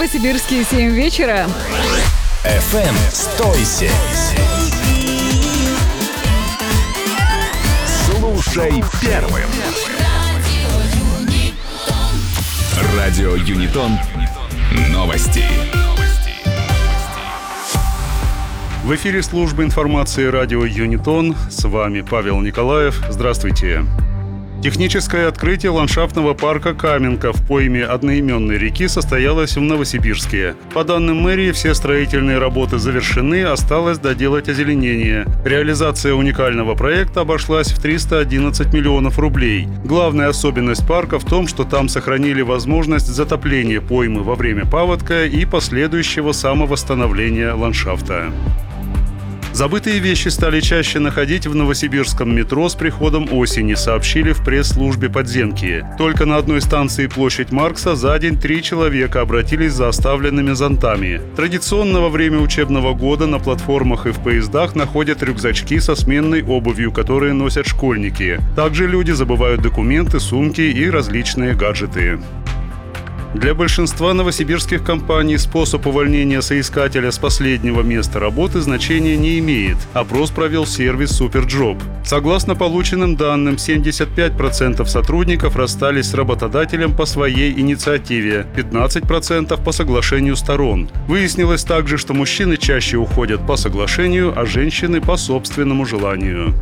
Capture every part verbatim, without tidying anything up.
Новосибирске семь вечера. эф эм сто семь. Слушай первым. Радио Юнитон. Новости. В эфире службы информации радио Юнитон. С вами Павел Николаев. Здравствуйте. Техническое открытие ландшафтного парка Каменка в пойме одноименной реки состоялось в Новосибирске. По данным мэрии, все строительные работы завершены, осталось доделать озеленение. Реализация уникального проекта обошлась в триста одиннадцать миллионов рублей. Главная особенность парка в том, что там сохранили возможность затопления поймы во время паводка и последующего самовосстановления ландшафта. Забытые вещи стали чаще находить в новосибирском метро с приходом осени, сообщили в пресс-службе подземки. Только на одной станции площадь Маркса за день три человека обратились за оставленными зонтами. Традиционно во время учебного года на платформах и в поездах находят рюкзачки со сменной обувью, которые носят школьники. Также люди забывают документы, сумки и различные гаджеты. Для большинства новосибирских компаний способ увольнения соискателя с последнего места работы значения не имеет. Опрос провел сервис Суперджоп. Согласно полученным данным, семьдесят пять процентов сотрудников расстались с работодателем по своей инициативе, пятнадцать процентов по соглашению сторон. Выяснилось также, что мужчины чаще уходят по соглашению, а женщины по собственному желанию.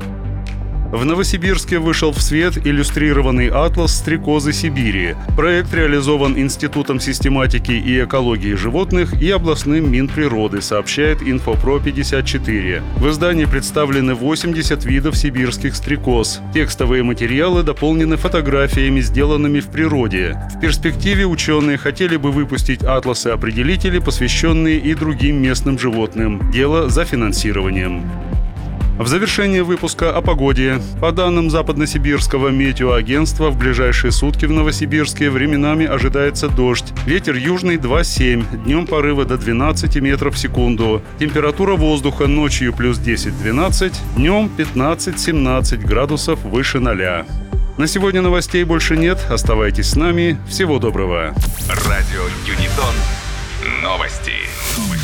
В Новосибирске вышел в свет иллюстрированный атлас «Стрекозы Сибири». Проект реализован Институтом систематики и экологии животных и областным Минприроды, сообщает Инфопро пятьдесят четыре. В издании представлены восемьдесят видов сибирских стрекоз. Текстовые материалы дополнены фотографиями, сделанными в природе. В перспективе ученые хотели бы выпустить атласы-определители, посвященные и другим местным животным. Дело за финансированием. В завершение выпуска о погоде. По данным Западносибирского метеоагентства, в ближайшие сутки в Новосибирске временами ожидается дождь. Ветер южный два семь, днем порывы до двенадцати метров в секунду. Температура воздуха ночью плюс десять-двенадцать, днем пятнадцать-семнадцать градусов выше ноля. На сегодня новостей больше нет. Оставайтесь с нами. Всего доброго. Радио Юнитон. Новости.